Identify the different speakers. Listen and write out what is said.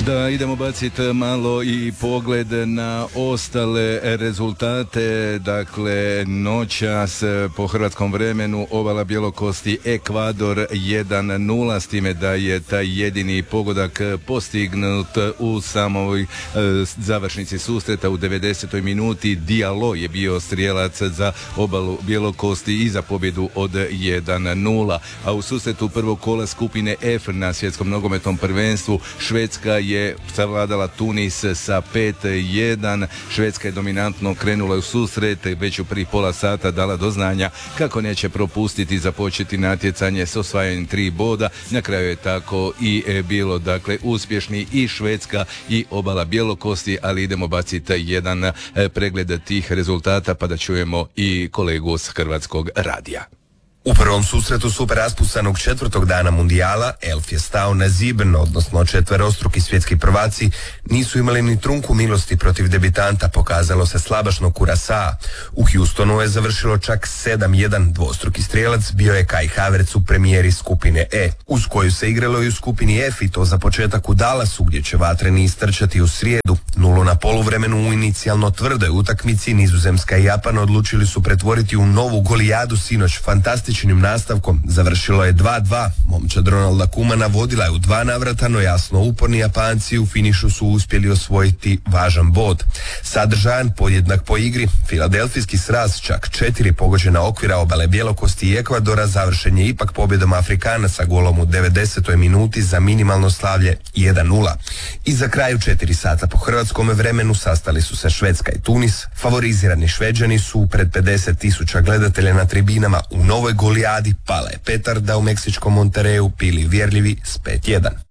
Speaker 1: Da, idemo baciti malo i pogled na ostale rezultate. Dakle, noćas po hrvatskom vremenu Obala Bjelokosti Ekvador 1:0, s time da je taj jedini pogodak postignut u samoj završnici susreta u 90. minuti. Diallo je bio strijelac za Obalu Bjelokosti i za pobjedu od 1:0. A u susretu prvog kola skupine F na svjetskom nogometnom prvenstvu Švedska je savladala Tunis sa 5:1. Švedska je dominantno krenula u susret, već u prvih pola sata dala do znanja kako neće propustiti započeti natjecanje s osvajanjem 3 boda. Na kraju je tako i bilo, dakle, uspješni i Švedska i Obala Bjelokosti, ali idemo baciti jedan pregled tih rezultata pa da čujemo i kolegu s Hrvatskog radija.
Speaker 2: U prvom susretu super raspusanog četvrtog dana mundijala Elf je stao na Ziben, odnosno četverostruki svjetski prvaci nisu imali ni trunku milosti protiv debitanta, pokazalo se slabašno Curaçaa. U Houstonu je završilo čak 7:1, dvostruki strijelac bio je Kai Havertz u premijeri skupine E, uz koju se igralo i u skupini F, i to za početak u Dallasu, gdje će vatreni istrčati u srijedu. 0 na poluvremenu u inicijalno tvrdoj utakmici Nizozemska i Japan odlučili su pretvoriti u novu golijadu sinoć. Fantastičnim nastavkom završilo je 2:2. Momčad Ronalda Koemana vodila je u 2 navrata, no jasno uporni Japanci u finišu su uspjeli osvojiti važan bod. Sadržajan, podjednak po igri, filadelfijski sraz, čak 4 pogođena okvira Obale Bjelokosti i Ekvadora završen je ipak pobjedom Afrikanaca golom u 90. minuti za minimalno slavlje 1:0. I za kraj u 4 sata po hrvatskom vremenu sastali su se Švedska i Tunis. Favorizirani Šveđani su pred 50.000 gledatelja na tribinama u novoj golijadi Pala je petarda u meksičkom Monterreyu pili vjerljivi s 5:1.